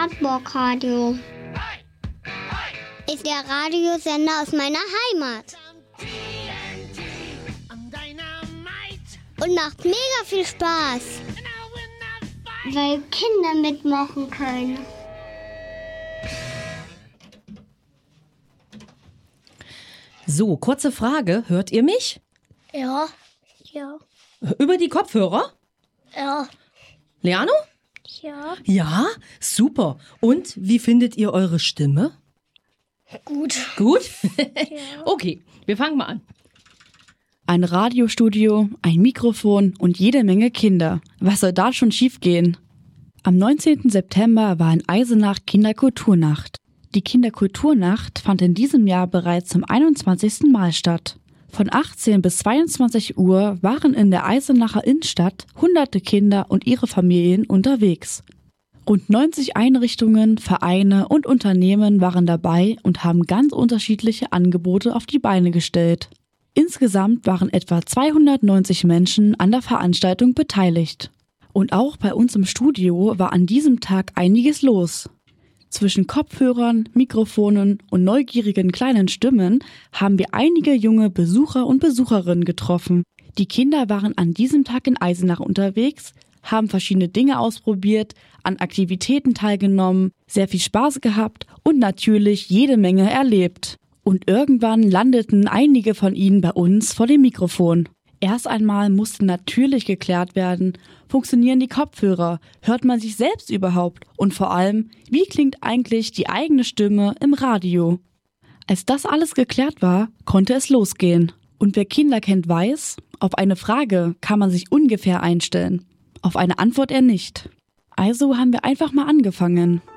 Wartburg Radio. Ist der Radiosender aus meiner Heimat. Und macht mega viel Spaß. Weil Kinder mitmachen können. So, kurze Frage. Hört ihr mich? Ja. Ja. Über die Kopfhörer? Ja. Leano? Ja. Ja, super. Und wie findet ihr eure Stimme? Gut. Gut? Okay, wir fangen mal an. Ein Radiostudio, ein Mikrofon und jede Menge Kinder. Was soll da schon schiefgehen? Am 19. September war in Eisenach Kinderkulturnacht. Die Kinderkulturnacht fand in diesem Jahr bereits zum 21. Mal statt. Von 18 bis 22 Uhr waren in der Eisenacher Innenstadt hunderte Kinder und ihre Familien unterwegs. Rund 90 Einrichtungen, Vereine und Unternehmen waren dabei und haben ganz unterschiedliche Angebote auf die Beine gestellt. Insgesamt waren etwa 290 Menschen an der Veranstaltung beteiligt. Und auch bei uns im Studio war an diesem Tag einiges los. Zwischen Kopfhörern, Mikrofonen und neugierigen kleinen Stimmen haben wir einige junge Besucher und Besucherinnen getroffen. Die Kinder waren an diesem Tag in Eisenach unterwegs, haben verschiedene Dinge ausprobiert, an Aktivitäten teilgenommen, sehr viel Spaß gehabt und natürlich jede Menge erlebt. Und irgendwann landeten einige von ihnen bei uns vor dem Mikrofon. Erst einmal musste natürlich geklärt werden, funktionieren die Kopfhörer, hört man sich selbst überhaupt und vor allem, wie klingt eigentlich die eigene Stimme im Radio? Als das alles geklärt war, konnte es losgehen. Und wer Kinder kennt, weiß, auf eine Frage kann man sich ungefähr einstellen, auf eine Antwort eher nicht. Also haben wir einfach mal angefangen.